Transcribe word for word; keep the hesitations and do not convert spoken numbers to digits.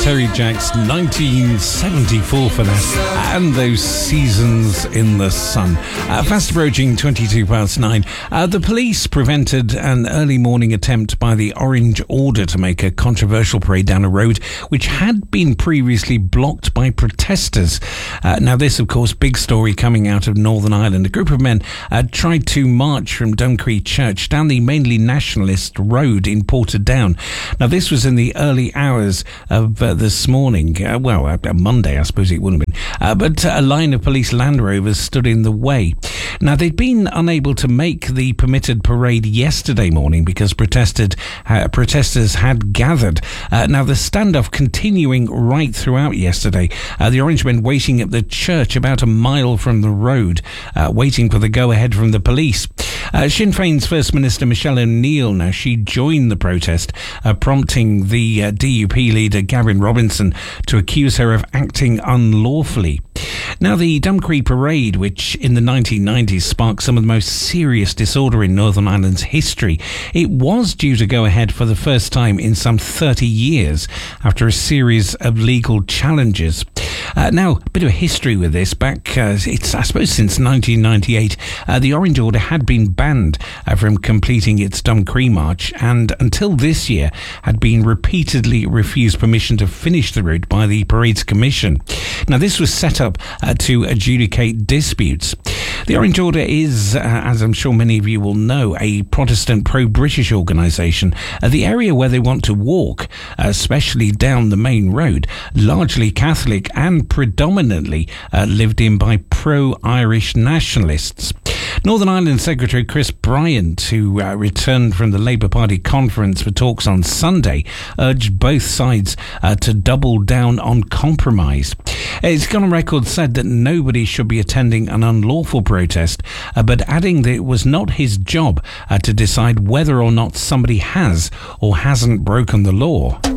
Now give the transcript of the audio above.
Terry Jacks, nineteen seventy-four for that, and those Seasons in the Sun. Uh, fast approaching twenty-two past nine. Uh, the police prevented an early morning attempt by the Orange Order to make a controversial parade down a road which had been previously blocked by protesters. Uh, now this, of course, big story coming out of Northern Ireland. A group of men uh, tried to march from Duncree Church down the mainly nationalist road in Portadown. Now this was in the early hours of uh, this morning. Uh, well, uh, Monday, I suppose it would have been. Uh, but uh, a line of police Land Rovers stood in the way. Now, they'd been unable to make the permitted parade yesterday morning because protested, uh, protesters had gathered. Uh, now, the standoff continuing right throughout yesterday. Uh, the Orange men waiting at the church about a mile from the road, uh, waiting for the go-ahead from the police. Uh, Sinn Féin's First Minister Michelle O'Neill, now she joined the protest, uh, prompting the uh, D U P leader Gavin Robinson to accuse her of acting unlawfully. Now, the Duncree Parade, which in the nineteen nineties sparked some of the most serious disorder in Northern Ireland's history, it was due to go ahead for the first time in some thirty years after a series of legal challenges. Uh, now, a bit of a history with this. Back, uh, it's I suppose since nineteen ninety-eight, uh, the Orange Order had been banned uh, from completing its Duncree March, and until this year had been repeatedly refused permission to finish the route by the Parade's Commission. Now, this was set up uh, to adjudicate disputes. The Orange Order is, uh, as I'm sure many of you will know, a Protestant pro-British organisation. Uh, the area where they want to walk, uh, especially down the main road, largely Catholic and predominantly uh, lived in by pro-Irish nationalists. Northern Ireland Secretary Chris Bryant, who uh, returned from the Labour Party conference for talks on Sunday, urged both sides uh, to double down on compromise. It's gone on record said that nobody should be attending an unlawful protest, uh, but adding that it was not his job uh, to decide whether or not somebody has or hasn't broken the law.